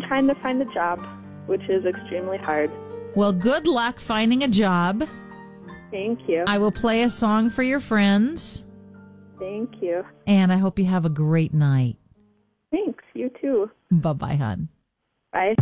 trying to find a job, which is extremely hard. Well, good luck finding a job. Thank you. I will play a song for your friends. Thank you. And I hope you have a great night. Thanks. You too. Bye-bye, hon. Bye.